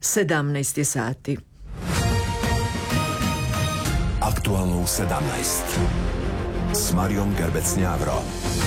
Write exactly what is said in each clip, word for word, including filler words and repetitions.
sedamnaest je sati. Aktualno u sedamnaest s Marijom Gerbec-Njavro.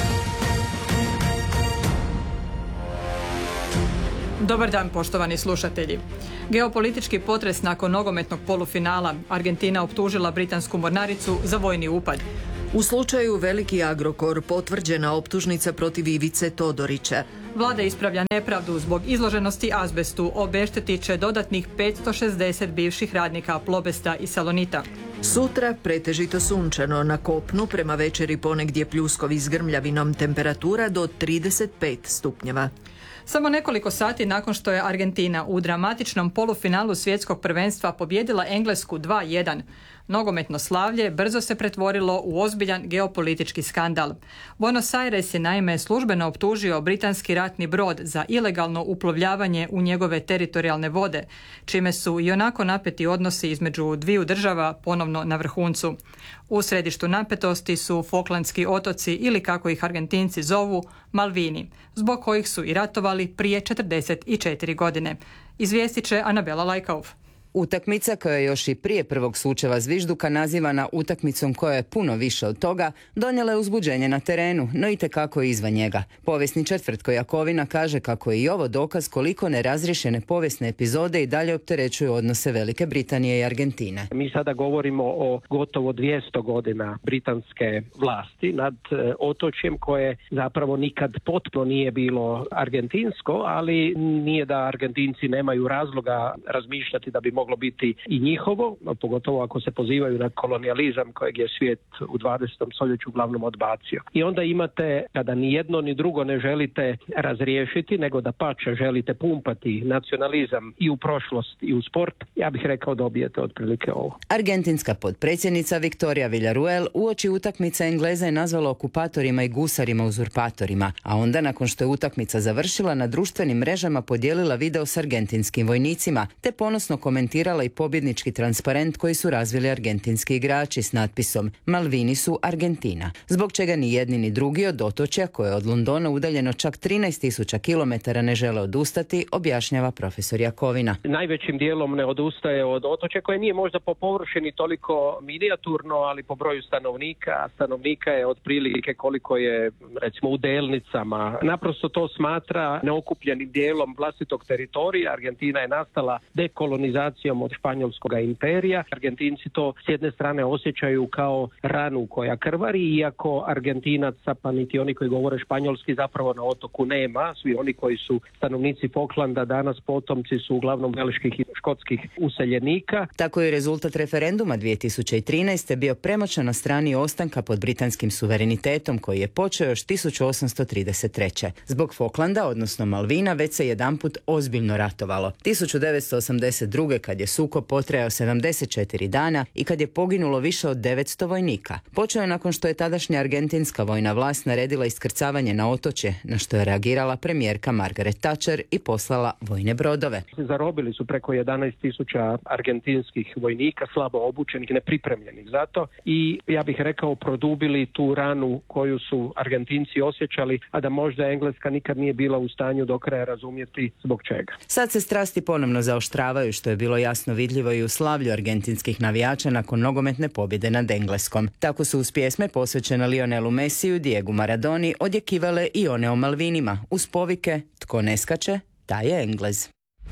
Dobar dan, poštovani slušatelji. Geopolitički potres nakon nogometnog polufinala. Argentina optužila britansku mornaricu za vojni upad. U slučaju Veliki Agrokor potvrđena optužnica protiv Ivice Todorića. Vlada ispravlja nepravdu zbog izloženosti azbestu, obeštetit će dodatnih petsto šezdeset bivših radnika Plobesta i Salonita. Sutra pretežito sunčano, na kopnu prema večeri ponegdje pljuskovi s grmljavinom, temperatura do trideset pet stupnjeva. Samo nekoliko sati nakon što je Argentina u dramatičnom polufinalu svjetskog prvenstva pobijedila Englesku dva jedan, nogometno slavlje brzo se pretvorilo u ozbiljan geopolitički skandal. Buenos Aires je naime službeno optužio britanski ratni brod za ilegalno uplovljavanje u njegove teritorijalne vode, čime su ionako napeti odnosi između dviju država ponovno na vrhuncu. U središtu napetosti su Falklandski otoci ili kako ih Argentinci zovu Malvini, zbog kojih su i ratovali prije četrdeset četiri godine. Izvijestit će Anabela Lajkauf. Utakmica koja je još i prije prvog slučaja zvižduka nazivana utakmicom koja je puno više od toga, donijela je uzbuđenje na terenu, no itekako i izvan njega. Povjesničar Tvrtko Jakovina kaže kako je i ovo dokaz koliko nerazriješene povijesne epizode i dalje opterećuju odnose Velike Britanije i Argentine. Mi sada govorimo o gotovo dvjesto godina britanske vlasti nad e, otočjem koje zapravo nikad potpuno nije bilo argentinsko, ali nije da Argentinci nemaju razloga razmišljati da bi moglo biti i njihovo, pogotovo ako se pozivaju na kolonijalizam kojeg je svijet u dvadesetom stoljeću uglavnom odbacio. I onda imate, kada ni jedno ni drugo ne želite razriješiti, nego da pače želite pumpati nacionalizam i u prošlost i u sport, ja bih rekao dobijete otprilike ovo. Argentinska potpredsjednica Victoria Villarruel uoči utakmice Engleza je nazvala okupatorima i gusarima uzurpatorima, a onda nakon što je utakmica završila na društvenim mrežama podijelila video s argentinskim vojnicima, te ponosno komentirala i pobjednički transparent koji su razvili argentinski igrači s natpisom Malvini su Argentina, zbog čega ni jedni ni drugi od otočja koje je od Londona udaljeno čak trinaest tisuća kilometara ne žele odustati, objašnjava profesor Jakovina. Najvećim dijelom ne odustaje od otočja koje nije možda po površini toliko minijaturno, ali po broju stanovnika, stanovnika je otprilike koliko je recimo u Delnicama. Naprosto to smatra neokupljenim dijelom vlastitog teritorija. Argentina je nastala dekolonizacijom od španjolskog imperija. Argentinci to s jedne strane osjećaju kao ranu koja krvari, iako Argentinaca, pa niti oni koji govore španjolski, zapravo na otoku nema. Svi oni koji su stanovnici Falklanda danas potomci su uglavnom velških i škotskih useljenika. Tako je rezultat referenduma dvije tisuće trinaeste bio premoćan na strani ostanka pod britanskim suverenitetom koji je počeo još tisuću osamsto trideset treće. Zbog Falklanda, odnosno Malvina, već se jedanput ozbiljno ratovalo. tisuću devetsto osamdeset druge kad je sukob potrajao sedamdeset četiri dana i kad je poginulo više od devetsto vojnika. Počeo je nakon što je tadašnja argentinska vojna vlast naredila iskrcavanje na otočje, na što je reagirala premijerka Margaret Thatcher i poslala vojne brodove. Zarobili su preko jedanaest tisuća argentinskih vojnika, slabo obučenih, nepripremljenih za to, i ja bih rekao produbili tu ranu koju su Argentinci osjećali, a da možda Engleska nikad nije bila u stanju do kraja razumjeti zbog čega. Sad se strasti ponovno zaoštravaju, što je bilo jasno vidljivo i u slavlju argentinskih navijača nakon nogometne pobjede nad Engleskom. Tako su uz pjesme posvećene Lionelu Messiju, Diegu Maradoni odjekivale i one o Malvinima, uz povike "Tko ne skače, taj je Englez".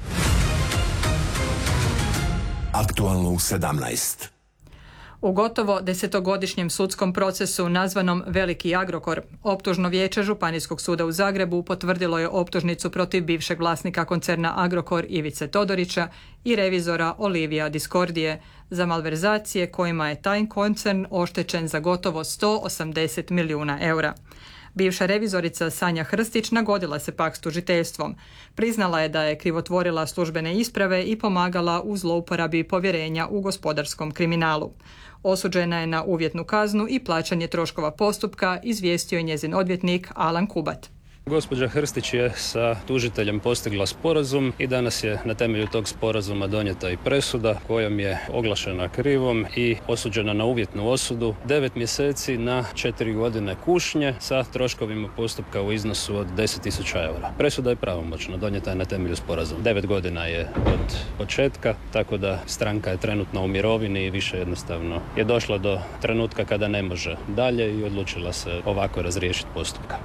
Aktualno u sedamnaest. U gotovo desetogodišnjem sudskom procesu nazvanom Veliki Agrokor, optužno vijeće Županijskog suda u Zagrebu potvrdilo je optužnicu protiv bivšeg vlasnika koncerna Agrokor Ivice Todorića i revizora Olivija Discordije za malverzacije kojima je taj koncern oštećen za gotovo sto osamdeset milijuna eura. Bivša revizorica Sanja Hrstić nagodila se pak s tužiteljstvom. Priznala je da je krivotvorila službene isprave i pomagala u zlouporabi povjerenja u gospodarskom kriminalu. Osuđena je na uvjetnu kaznu i plaćanje troškova postupka, izvijestio je njezin odvjetnik Alan Kubat. Gospođa Hrstić je sa tužiteljem postigla sporazum i danas je na temelju tog sporazuma donijeta i presuda kojom je oglašena krivom i osuđena na uvjetnu osudu, devet mjeseci na četiri godine kušnje sa troškovima postupka u iznosu od deset tisuća eura. Presuda je pravomoćna, donijeta je na temelju sporazuma. devet godina je od početka, tako da stranka je trenutno u mirovini i više jednostavno je došla do trenutka kada ne može dalje i odlučila se ovako razriješiti postupka.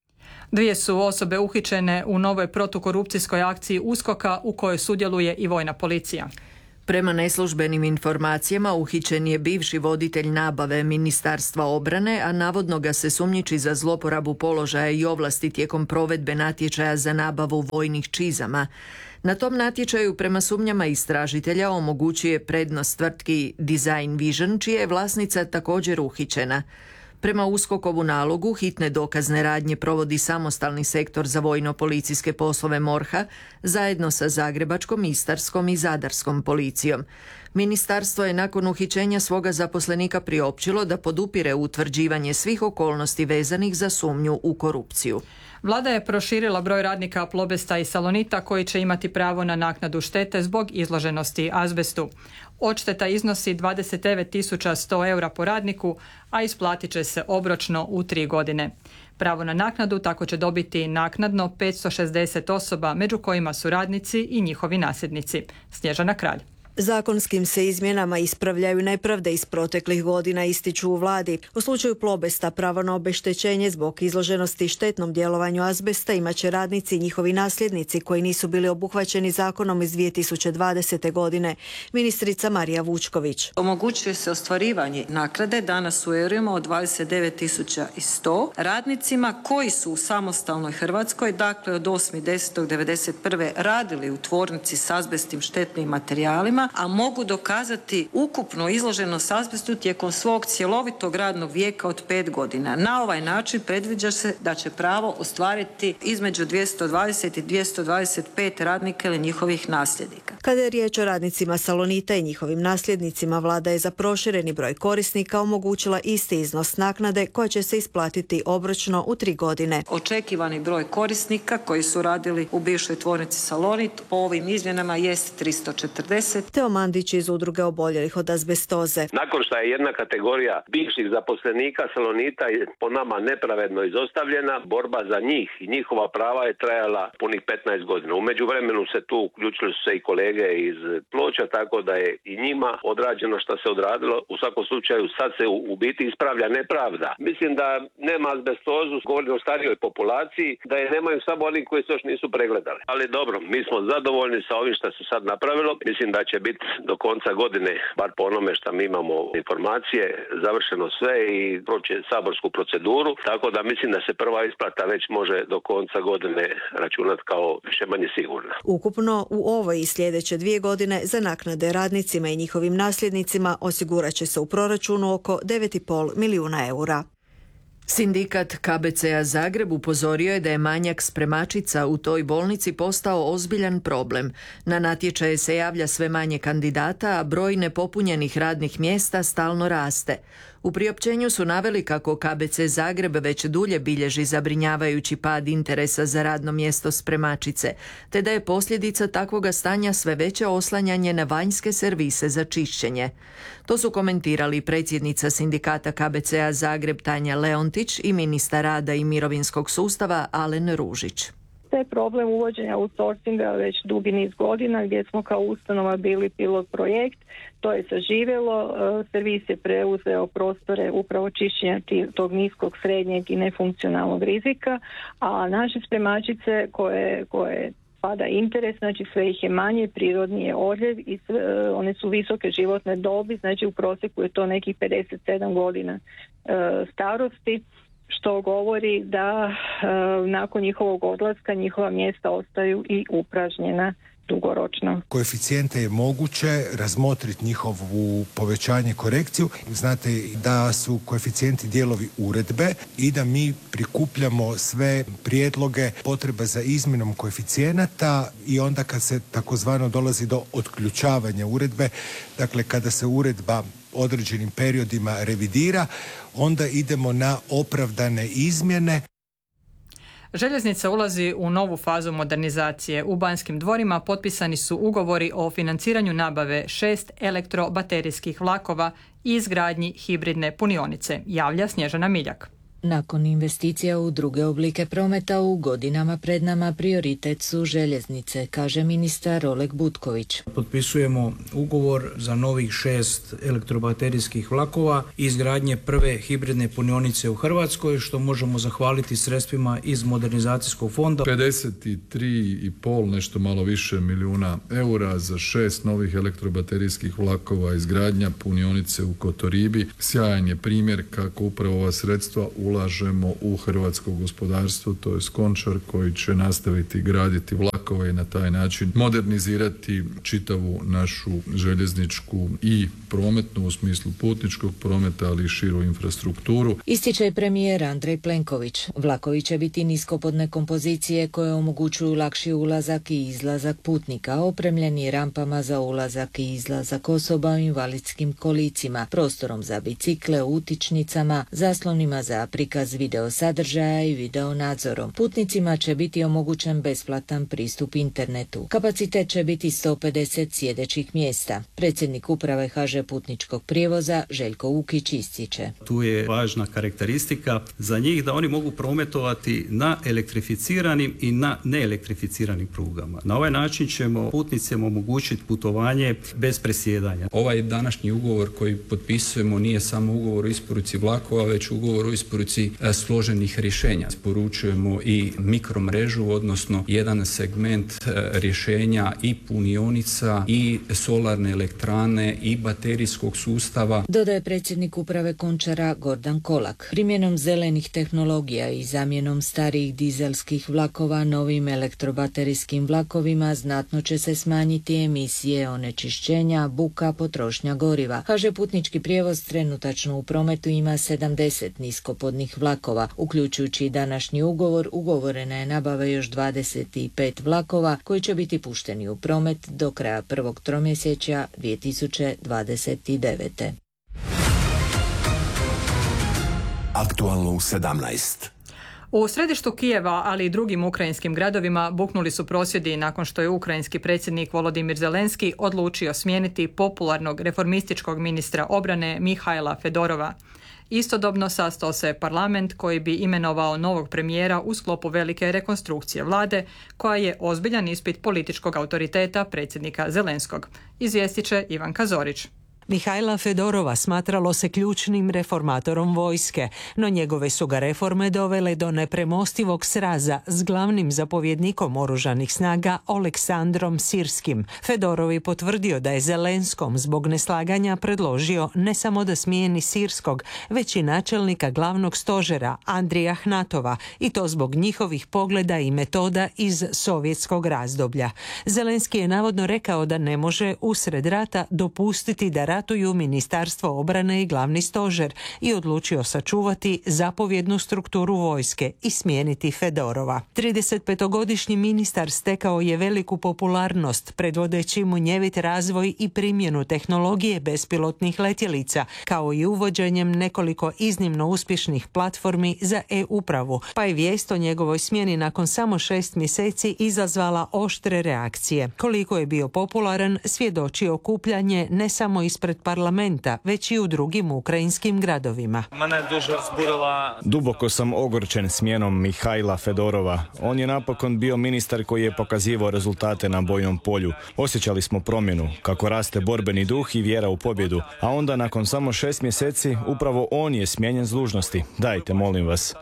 Dvije su osobe uhićene u novoj protukorupcijskoj akciji USKOK-a u kojoj sudjeluje i vojna policija. Prema neslužbenim informacijama uhićen je bivši voditelj nabave Ministarstva obrane, a navodno ga se sumnjiči za zloporabu položaja i ovlasti tijekom provedbe natječaja za nabavu vojnih čizama. Na tom natječaju prema sumnjama istražitelja omogućuje prednost tvrtki Design Vision, čija je vlasnica također uhićena. Prema USKOK-ovu nalogu hitne dokazne radnje provodi samostalni sektor za vojno-policijske poslove MORH-a zajedno sa Zagrebačkom, Istarskom i Zadarskom policijom. Ministarstvo je nakon uhićenja svoga zaposlenika priopćilo da podupire utvrđivanje svih okolnosti vezanih za sumnju u korupciju. Vlada je proširila broj radnika Plobesta i Salonita koji će imati pravo na naknadu štete zbog izloženosti azbestu. Odšteta iznosi dvadeset devet tisuća sto eura po radniku, a isplatit će se obročno u tri godine. Pravo na naknadu tako će dobiti naknadno petsto šezdeset osoba, među kojima su radnici i njihovi nasljednici. Snježana Kralj. Zakonskim se izmjenama ispravljaju nepravde iz proteklih godina, ističu u vladi. U slučaju Plobesta pravo na obeštećenje zbog izloženosti štetnom djelovanju azbesta imat će radnici i njihovi nasljednici koji nisu bili obuhvaćeni zakonom iz dvije tisuće dvadesete godine. Ministrica Marija Vučković. Omogućuje se ostvarivanje naknade danas u eurima od dvadeset devet tisuća sto radnicima koji su u samostalnoj Hrvatskoj, dakle od osmog desetog devedeset prve radili u tvornici s azbestnim štetnim materijalima, a mogu dokazati ukupnu izloženost azbestu tijekom svog cjelovitog radnog vijeka od pet godina. Na ovaj način predviđa se da će pravo ostvariti između dvjesto dvadeset i dvjesto dvadeset pet radnika ili njihovih nasljednika. Kada je riječ o radnicima Salonita i njihovim nasljednicima, vlada je za prošireni broj korisnika omogućila isti iznos naknade koja će se isplatiti obročno u tri godine. Očekivani broj korisnika koji su radili u bivšoj tvornici Salonit po ovim izmjenama jest tristo četrdeset. Teo Mandić iz udruge oboljelih od azbestoze. Nakon što je jedna kategorija bivših zaposlenika Salonita po nama nepravedno izostavljena, borba za njih i njihova prava je trajala punih petnaest godina. U međuvremenu se tu uključili su se i kolege iz Ploča, tako da je i njima odrađeno što se odradilo. U svakom slučaju sad se u, u biti ispravlja nepravda. Mislim da nema azbestozu, govorim o starijoj populaciji, da je nemaju samo oni koji se još nisu pregledali. Ali dobro, mi smo zadovoljni sa ovim što se sad napravilo. Mislim da će biti do konca godine, bar po onome što mi imamo informacije, završeno sve i proći saborsku proceduru, tako da mislim da se prva isplata već može do konca godine računati kao više manje sigurna. Ukupno u ovoj i sljedeće dvije godine za naknade radnicima i njihovim nasljednicima osigurat će se u proračunu oko devet i pol milijuna eura. Sindikat K B C-a Zagreb upozorio je da je manjak spremačica u toj bolnici postao ozbiljan problem. Na natječaje se javlja sve manje kandidata, a broj nepopunjenih radnih mjesta stalno raste. U priopćenju su naveli kako K B C Zagreb već dulje bilježi zabrinjavajući pad interesa za radno mjesto spremačice, te da je posljedica takvoga stanja sve veće oslanjanje na vanjske servise za čišćenje. To su komentirali predsjednica sindikata K B C-a Zagreb Tanja Leontić i ministar rada i mirovinskog sustava Alen Ružić. To je problem uvođenja outsourcinga već dugi niz godina gdje smo kao ustanova bili pilot projekt. To je saživjelo, servis je preuzeo prostore upravo čišćenja tog niskog, srednjeg i nefunkcionalnog rizika, a naše spremačice koje, koje pada interes, znači sve ih je manje, prirodni je odljev i sve, one su visoke životne dobi, znači u prosjeku je to nekih pedeset sedam godina e, starosti, što govori da e, nakon njihovog odlaska njihova mjesta ostaju i upražnjena dugoročno. Koeficijente je moguće razmotriti njihovu povećanje, korekciju. Znate da su koeficijenti dijelovi uredbe i da mi prikupljamo sve prijedloge potreba za izmjenom koeficijenata i onda kad se takozvano dolazi do otključavanja uredbe, dakle kada se uredba određenim periodima revidira, onda idemo na opravdane izmjene. Željeznica ulazi u novu fazu modernizacije. U Banskim dvorima potpisani su ugovori o financiranju nabave šest elektrobaterijskih vlakova i izgradnji hibridne punionice, javlja Snježana Miljak. Nakon investicija u druge oblike prometa u godinama pred nama prioritet su željeznice, kaže ministar Oleg Butković. Potpisujemo ugovor za novih šest elektrobaterijskih vlakova i izgradnje prve hibridne punionice u Hrvatskoj, što možemo zahvaliti sredstvima iz modernizacijskog fonda. pedeset tri i pol, nešto malo više milijuna eura za šest novih elektrobaterijskih vlakova, izgradnja punionice u Kotoribi. Sjajan je primjer kako upravo ova sredstva u ulažemo u hrvatsko gospodarstvo, to je Končar koji će nastaviti graditi vlakove i na taj način modernizirati čitavu našu željezničku i prometnu u smislu putničkog prometa, ali i širu infrastrukturu. Ističe i premijer Andrej Plenković. Vlakovi će biti niskopodne kompozicije koje omogućuju lakši ulazak i izlazak putnika, opremljeni rampama za ulazak i izlazak osoba u invalidskim kolicima, prostorom za bicikle, utičnicama, zaslonima za prikaz video sadržaja i video nadzorom. Putnicima će biti omogućen besplatan pristup internetu. Kapacitet će biti sto pedeset sjedećih mjesta. Predsjednik uprave ha že Putničkog prijevoza Željko Ukić ističe. Tu je važna karakteristika za njih da oni mogu prometovati na elektrificiranim i na neelektrificiranim prugama. Na ovaj način ćemo putnicima omogućiti putovanje bez presjedanja. Ovaj današnji ugovor koji potpisujemo nije samo ugovor o isporuci vlakova, već ugovor o isporuci složenih rješenja. Isporučujemo i mikromrežu, odnosno jedan segment rješenja i punionica i solarne elektrane i baterijskog sustava. Dodaje predsjednik uprave Končara Gordan Kolak. Primjenom zelenih tehnologija i zamjenom starijih dizelskih vlakova novim elektrobaterijskim vlakovima znatno će se smanjiti emisije onečišćenja, buka, potrošnja goriva. ha že Putnički prijevoz trenutačno u prometu ima sedamdeset niskopodnih vlakova. Uključujući i današnji ugovor, ugovorena je nabava još dvadeset pet vlakova koji će biti pušteni u promet do kraja prvog tromjesečja dvije tisuće dvadeset devete. Aktualno u sedamnaest. U središtu Kijeva, ali i drugim ukrajinskim gradovima buknuli su prosvjedi nakon što je ukrajinski predsjednik Volodimir Zelenski odlučio smijeniti popularnog reformističkog ministra obrane Mihajla Fedorova. Istodobno sastao se parlament koji bi imenovao novog premijera u sklopu velike rekonstrukcije vlade, koja je ozbiljan ispit političkog autoriteta predsjednika Zelenskog. Izvijestit će Ivanka Zorić. Mihajla Fedorova smatralo se ključnim reformatorom vojske, no njegove su ga reforme dovele do nepremostivog sraza s glavnim zapovjednikom oružanih snaga Oleksandrom Sirskim. Fedorov je potvrdio da je Zelenskom zbog neslaganja predložio ne samo da smijeni Sirskog, već i načelnika glavnog stožera Andrija Hnatova, i to zbog njihovih pogleda i metoda iz sovjetskog razdoblja. Zelenski je navodno rekao da ne može usred rata dopustiti da ratuju Ministarstvo obrane i glavni stožer i odlučio sačuvati zapovjednu strukturu vojske i smijeniti Fedorova. tridesetpetogodišnji ministar stekao je veliku popularnost predvodeći munjevit razvoj i primjenu tehnologije bespilotnih letjelica, kao i uvođenjem nekoliko iznimno uspješnih platformi za e-upravu, pa je vijest o njegovoj smjeni nakon samo šest mjeseci izazvala oštre reakcije. Koliko je bio popularan svjedoči okupljanje ne samo ispred parlamenta, već i u drugim ukrajinskim gradovima. Duboko sam ogorčen smjenom Mihajla Fedorova. On je napokon bio ministar koji je pokazivao rezultate na bojnom polju. Osjećali smo promjenu, kako raste borbeni duh i vjera u pobjedu. A onda nakon samo šest mjeseci upravo on je smijenjen s dužnosti. Dajte, molim vas.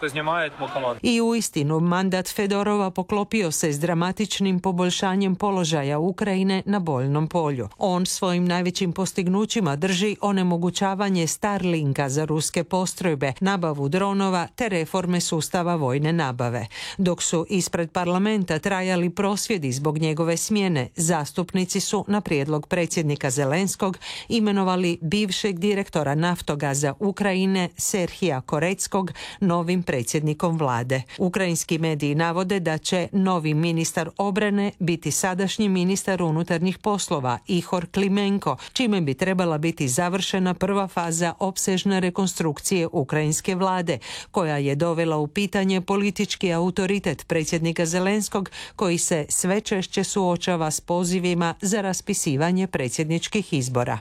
I uistinu mandat Fedorova poklopio se s dramatičnim poboljšanjem položaja Ukrajine na bojnom polju. On svojim najvećim postignućima drži onemogućavanje Starlinka za ruske postrojbe, nabavu dronova te reforme sustava vojne nabave. Dok su ispred parlamenta trajali prosvjedi zbog njegove smjene, zastupnici su na prijedlog predsjednika Zelenskog imenovali bivšeg direktora Naftogaza Ukrajine Serhija Koreckog novim predsjednikom vlade. Ukrajinski mediji navode da će novi ministar obrane biti sadašnji ministar unutarnjih poslova Ihor Klimenko, čime kojim bi trebala biti završena prva faza opsežne rekonstrukcije ukrajinske vlade, koja je dovela u pitanje politički autoritet predsjednika Zelenskog, koji se sve češće suočava s pozivima za raspisivanje predsjedničkih izbora.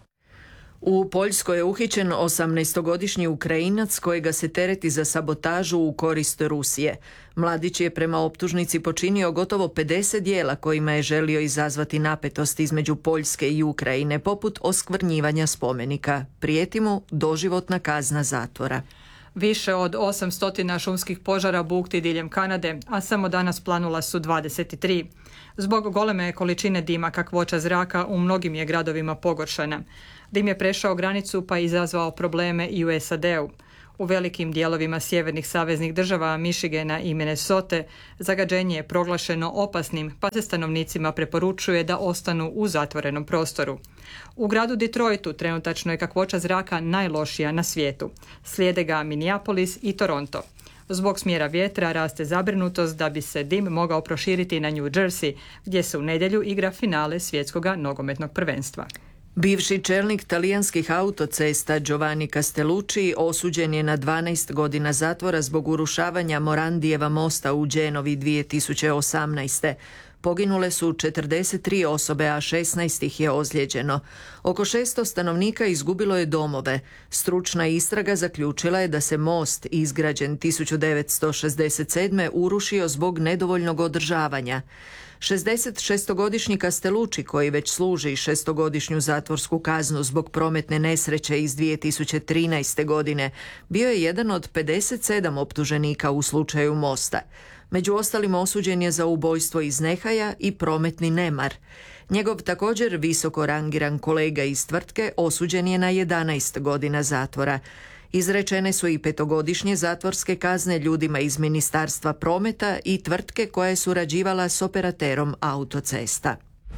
U Poljskoj je uhićen osamnaestogodišnji Ukrajinac kojega se tereti za sabotažu u korist Rusije. Mladić je prema optužnici počinio gotovo pedeset djela kojima je želio izazvati napetost između Poljske i Ukrajine, poput oskvrnjivanja spomenika. Prijeti mu doživotna kazna zatvora. Više od osamsto šumskih požara bukti diljem Kanade, a samo danas planula su dvadeset tri. Zbog goleme količine dima kakvoća zraka u mnogim je gradovima pogoršana. Dim je prešao granicu pa izazvao probleme i u S A D-u. U velikim dijelovima sjevernih saveznih država Michigana i Minnesote zagađenje je proglašeno opasnim, pa se stanovnicima preporučuje da ostanu u zatvorenom prostoru. U gradu Detroitu trenutačno je kakvoća zraka najlošija na svijetu. Slijede ga Minneapolis i Toronto. Zbog smjera vjetra raste zabrinutost da bi se dim mogao proširiti na New Jersey, gdje se u nedjelju igra finale svjetskog nogometnog prvenstva. Bivši čelnik talijanskih autocesta Giovanni Castellucci osuđen je na dvanaest godina zatvora zbog urušavanja Morandijeva mosta u Genovi dvije tisuće osamnaeste. Poginule su četrdeset tri osobe, a šesnaest ih je ozlijeđeno. Oko šesto stanovnika izgubilo je domove. Stručna istraga zaključila je da se most izgrađen tisuću devetsto šezdeset sedme urušio zbog nedovoljnog održavanja. šezdesetšestogodišnji Castellucci, koji već služi šestogodišnju zatvorsku kaznu zbog prometne nesreće iz dvije tisuće trinaeste. godine, bio je jedan od pedeset sedam optuženika u slučaju mosta. Među ostalim osuđen je za ubojstvo iz nehaja i prometni nemar. Njegov također visoko rangiran kolega iz tvrtke osuđen je na jedanaest godina zatvora. Izrečene su i petogodišnje zatvorske kazne ljudima iz Ministarstva prometa i tvrtke koja je surađivala s operaterom autocesta.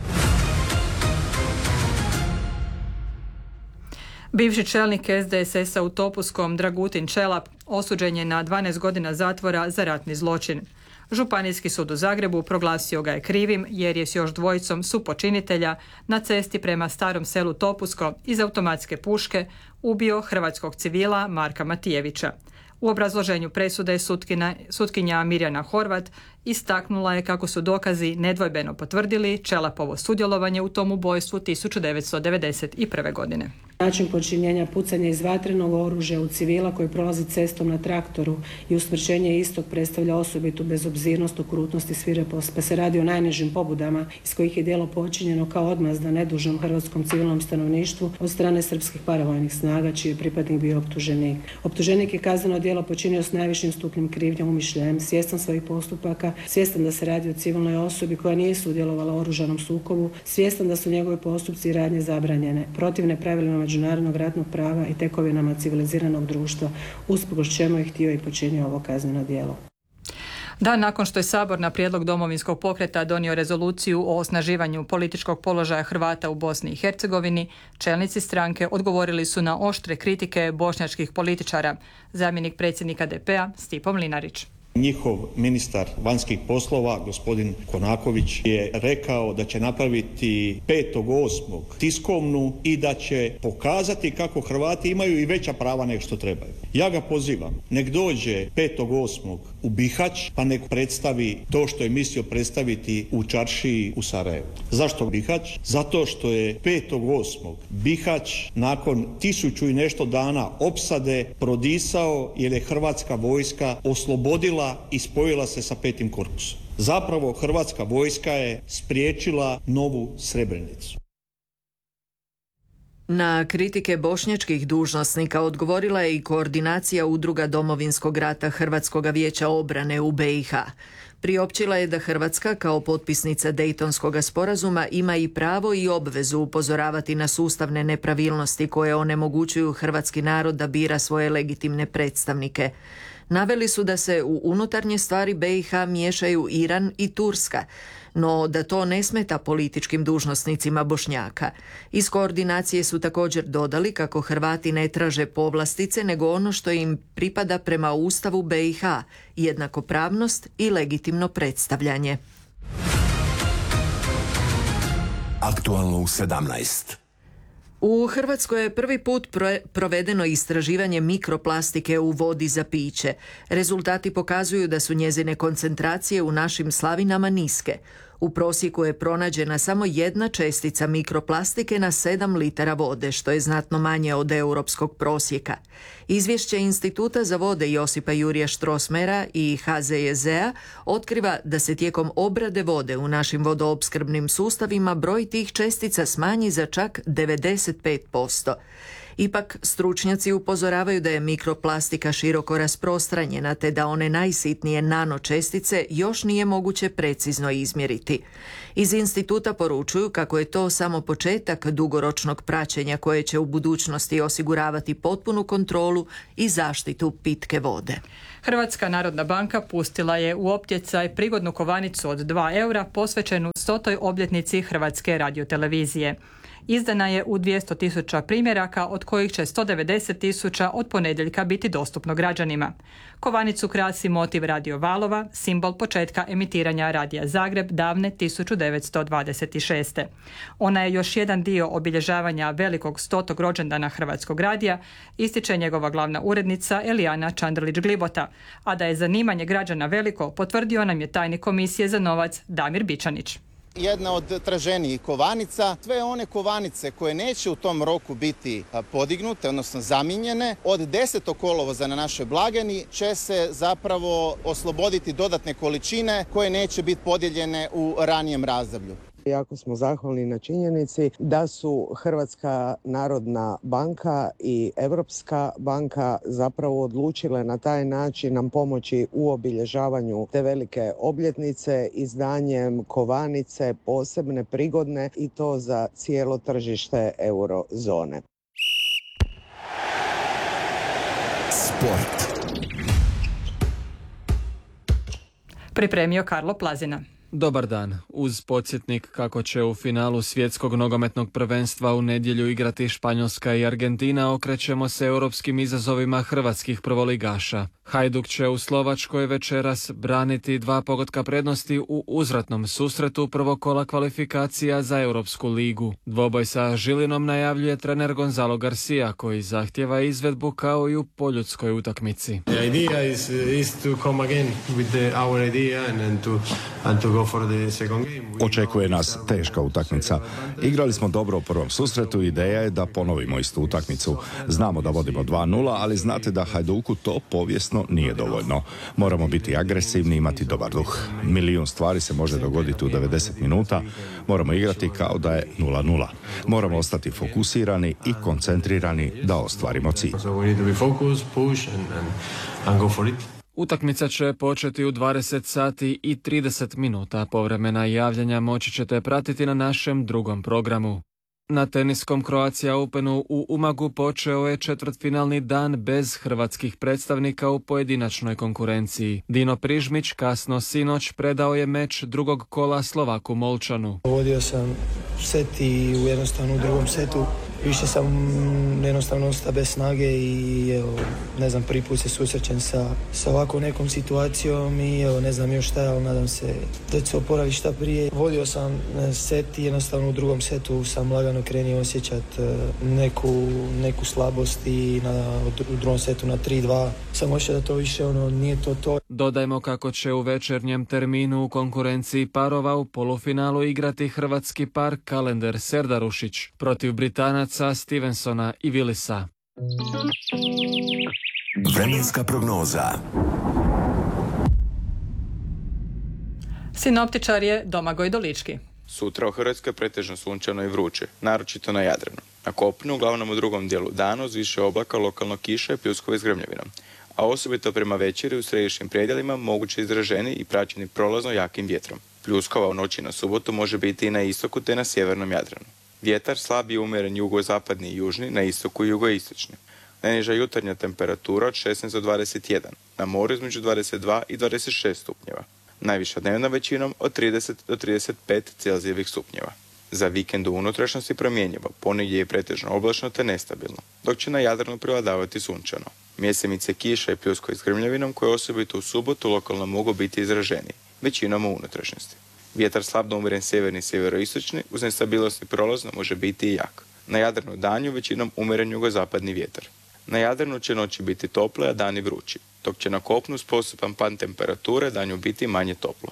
Bivši čelnik S D S S-a u Topuskom Dragutin Čelap osuđen je na dvanaest godina zatvora za ratni zločin. Županijski sud u Zagrebu proglasio ga je krivim jer je s još dvojicom supočinitelja na cesti prema starom selu Topusko iz automatske puške ubio hrvatskog civila Marka Matijevića. U obrazloženju presude sutkinja, sutkinja Mirjana Horvat istaknula je kako su dokazi nedvojbeno potvrdili Čelapovo sudjelovanje u tom ubojstvu tisuću devetsto devedeset prve. godine. Način počinjenja pucanja iz vatrenog oružja u civila koji prolazi cestom na traktoru i usmrćenje istog predstavlja osobitu bezobzirnost, okrutnost i svirepost, pa se radi o najnižim pobudama iz kojih je djelo počinjeno kao odmazda nedužnom hrvatskom civilnom stanovništvu od strane srpskih paravojnih snaga, čiji je pripadnik bio optuženik. Optuženik je kazneno djelo počinio s najvišim stupnjem krivnje, umišljajem, svjestan svojih postupaka, svjestan da se radi o civilnoj osobi koja nije sudjelovala u oružanom sukobu, svjestan da su njegove postupci i radnje zabranjene, protivne pravilima međunarodnog ratnog prava i tekovinama civiliziranog društva, usprkos čemu je htio i počinio ovo kazneno djelo. Dan nakon što je Sabor na prijedlog Domovinskog pokreta donio rezoluciju o osnaživanju političkog položaja Hrvata u Bosni i Hercegovini, čelnici stranke odgovorili su na oštre kritike bošnjačkih političara. Zamjenik predsjednika D P-a Stipo Mlinarić. Njihov ministar vanjskih poslova, gospodin Konaković, je rekao da će napraviti petog osmog tiskovnu i da će pokazati kako Hrvati imaju i veća prava nego što trebaju. Ja ga pozivam, nek dođe petog osmog u Bihać, pa nek predstavi to što je mislio predstaviti u čaršiji u Sarajevu. Zašto Bihać? Zato što je petog osmog Bihać nakon tisuću i nešto dana opsade prodisao jer je hrvatska vojska oslobodila i spojila se sa petim korpusom. Zapravo hrvatska vojska je spriječila novu Srebrenicu. Na kritike bošnjačkih dužnosnika odgovorila je i koordinacija udruga Domovinskog rata Hrvatskog vijeća obrane u B i H. Priopćila je da Hrvatska kao potpisnica Dejtonskog sporazuma ima i pravo i obvezu upozoravati na sustavne nepravilnosti koje onemogućuju hrvatski narod da bira svoje legitimne predstavnike. Naveli su da se u unutarnje stvari B i H miješaju Iran i Turska, no da to ne smeta političkim dužnosnicima Bošnjaka. Iz koordinacije su također dodali kako Hrvati ne traže povlastice nego ono što im pripada prema Ustavu B i H, jednakopravnost i legitimno predstavljanje. Aktualno u sedamnaest. U Hrvatskoj je prvi put provedeno istraživanje mikroplastike u vodi za piće. Rezultati pokazuju da su njezine koncentracije u našim slavinama niske. U prosjeku je pronađena samo jedna čestica mikroplastike na sedam litara vode, što je znatno manje od europskog prosjeka. Izvješće Instituta za vode Josipa Jurija Strossmayera i H Z J Z-a otkriva da se tijekom obrade vode u našim vodoopskrbnim sustavima broj tih čestica smanji za čak devedeset pet posto. Ipak, stručnjaci upozoravaju da je mikroplastika široko rasprostranjena te da one najsitnije nanočestice još nije moguće precizno izmjeriti. Iz instituta poručuju kako je to samo početak dugoročnog praćenja koje će u budućnosti osiguravati potpunu kontrolu i zaštitu pitke vode. Hrvatska narodna banka pustila je u optjecaj prigodnu kovanicu od dva eura posvećenu stotoj obljetnici Hrvatske radiotelevizije. Izdana je u dvjesto tisuća primjeraka, od kojih će sto devedeset tisuća od ponedjeljka biti dostupno građanima. Kovanicu krasi motiv Radio Valova, simbol početka emitiranja Radija Zagreb davne tisuću devetsto dvadeset šeste. Ona je još jedan dio obilježavanja velikog stotog rođendana Hrvatskog radija, ističe njegova glavna urednica Elijana Čandrlić-Glibota, a da je zanimanje građana veliko potvrdio nam je tajnik Komisije za novac Damir Bičanić. Jedna od traženijih kovanica, sve one kovanice koje neće u tom roku biti podignute, odnosno zamijenjene, od desetog kolovoza na našoj blagajni će se zapravo osloboditi dodatne količine koje neće biti podijeljene u ranijem razdoblju. Jako smo zahvalni na činjenici da su Hrvatska narodna banka i Europska banka zapravo odlučile na taj način nam pomoći u obilježavanju te velike obljetnice izdanjem kovanice posebne, prigodne i to za cijelo tržište eurozone. Sport. Pripremio Karlo Plazina. Dobar dan. Uz podsjetnik kako će u finalu svjetskog nogometnog prvenstva u nedjelju igrati Španjolska i Argentina, okrećemo se europskim izazovima hrvatskih prvoligaša. Hajduk će u Slovačkoj večeras braniti dva pogotka prednosti u uzvratnom susretu prvog kola kvalifikacija za Europsku ligu. Dvoboj sa Žilinom najavljuje trener Gonzalo Garcia, koji zahtjeva izvedbu kao i u poljudskoj utakmici. The idea is, is to come again with the, our idea and to, and to go for the second game. Očekuje nas teška utakmica. Igrali smo dobro u prvom susretu, ideja je da ponovimo istu utakmicu. Znamo da vodimo dva nula, ali znate da Hajduku to povijesno nije dovoljno. Moramo biti agresivni i imati dobar duh. Milijun stvari se može dogoditi u devedeset minuta. Moramo igrati kao da je nula nula. Moramo ostati fokusirani i koncentrirani da ostvarimo cilj. Utakmica će početi u dvadeset sati i trideset minuta. Povremena javljanja moći ćete pratiti na našem drugom programu. Na teniskom Croatia Openu u Umagu počeo je četvrtfinalni dan bez hrvatskih predstavnika u pojedinačnoj konkurenciji. Dino Prižmić kasno sinoć predao je meč drugog kola Slovaku Molčanu. Vodio sam set i u jednostavno u drugom setu više sam jednostavno ostao bez snage i evo, ne znam, prvi put se susrećem sa, sa ovako nekom situacijom i evo, ne znam još šta, ali nadam se da će se oporaviti šta prije. Vodio sam set i jednostavno u drugom setu sam lagano krenio osjećati neku, neku slabost i na, u drugom setu na tri dva sam ošao da to više ono, nije to to. Dodajmo kako će u večernjem terminu u konkurenciji parova u polufinalu igrati hrvatski par Kalender Serdarušić protiv Britanaca Stevensona i Willisa. Vremenska prognoza. Sinoptičar je Domagoj Dolički. Sutra u Hrvatskoj pretežno sunčano i vruće, naročito na Jadranu. Na kopnu, uglavnom u drugom dijelu dana, uz više oblaka, lokalno kiše i pljuskove s grmljavinom. A osobito prema večeri u središnjim predjelima moguće izraženi i praćeni prolazno jakim vjetrom. Pljuskova u noći na subotu može biti i na istoku te na sjevernom Jadranu. Vjetar slab i umjeren jugozapadni i južni, na istoku i jugoistočni. Najniža jutarnja temperatura od šesnaest do dvadeset jedan, na moru između dvadeset dva i dvadeset šest stupnjeva. Najviša dnevna većinom od trideset do trideset pet Celzijevih stupnjeva. Za vikend u unutrašnjosti promjenjivo, ponegdje je pretežno oblačno te nestabilno, dok će na Jadranu prevladavati sunčano. Mjesemice kiša i pljuskovi s grmljavinom koje osobito u subotu lokalno mogu biti izraženi, većinom u unutrašnjosti. Vjetar slab do umjeren sjeverni i sjeveroistočni, uz nestabilnost i prolazno može biti i jak. Na Jadranu danju većinom umjeren jugozapadni vjetar. Na Jadranu će noći biti tople, a dani vrući, dok će na kopnu sposoban pad temperature danju biti manje toplo.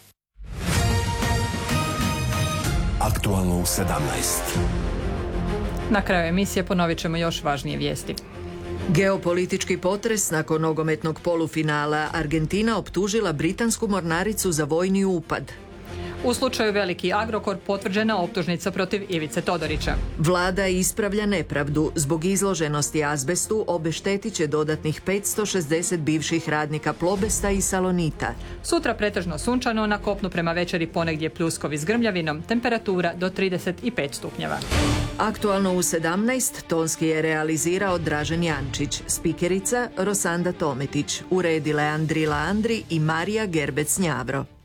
Aktualno u sedamnaest. Na kraju emisije ponovit ćemo još važnije vijesti. Geopolitički potres nakon nogometnog polufinala. Argentina optužila britansku mornaricu za vojni upad. U slučaju Veliki Agrokor potvrđena optužnica protiv Ivice Todorića. Vlada ispravlja nepravdu. Zbog izloženosti azbestu obeštetit će dodatnih petsto šezdeset bivših radnika Plobesta i Salonita. Sutra pretežno sunčano, na kopnu prema večeri ponegdje pljuskovi s grmljavinom, temperatura do trideset pet stupnjeva. Aktualno u sedamnaest tonski je realizirao Dražen Jančić, spikerica Rosanda Tometić, uredile Andrila Andri i Marija Gerbec Njavro.